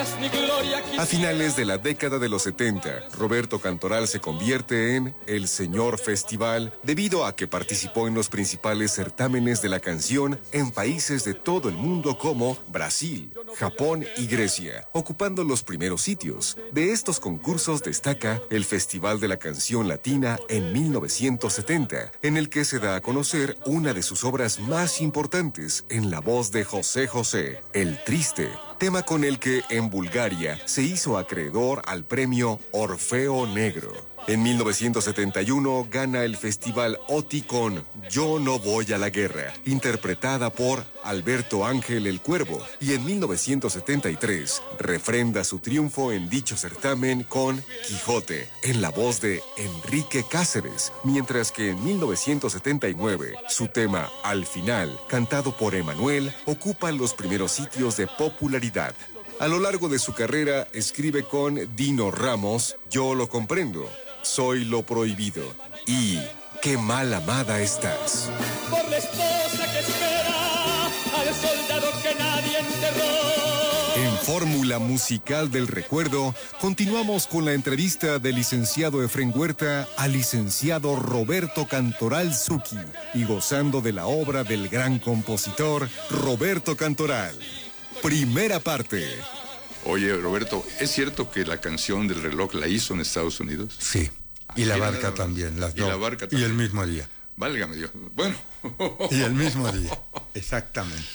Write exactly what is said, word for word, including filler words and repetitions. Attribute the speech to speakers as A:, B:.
A: A finales de la década de los setenta, Roberto Cantoral se convierte en el Señor Festival debido a que participó en los principales certámenes de la canción en países de todo el mundo como Brasil, Japón y Grecia, ocupando los primeros sitios. De estos concursos destaca el Festival de la Canción Latina en mil novecientos setenta, en el que se da a conocer una de sus obras más importantes en la voz de José José, El Triste, tema con el que en Bulgaria se hizo acreedor al premio Orfeo Negro. En mil novecientos setenta y uno gana el Festival OTI con Yo no voy a la guerra, interpretada por Alberto Ángel el Cuervo, y en mil novecientos setenta y tres refrenda su triunfo en dicho certamen con Quijote, en la voz de Enrique Cáceres, mientras que en mil novecientos setenta y nueve su tema Al Final, cantado por Emanuel, ocupa los primeros sitios de popularidad. A lo largo de su carrera escribe con Dino Ramos Yo lo comprendo, Soy lo prohibido y Qué mal amada estás.
B: Por la esposa que espera al soldado que nadie enterró.
A: En Fórmula Musical del Recuerdo, continuamos con la entrevista del licenciado Efrén Huerta al licenciado Roberto Cantoral Zucchi y gozando de la obra del gran compositor Roberto Cantoral. Primera parte.
C: Oye, Roberto, ¿es cierto que la canción del reloj la hizo en Estados Unidos?
D: Sí, y la barca también, las dos.
C: Y la barca también.
D: Y el mismo día.
C: Válgame Dios. Bueno.
D: Y el mismo día, exactamente.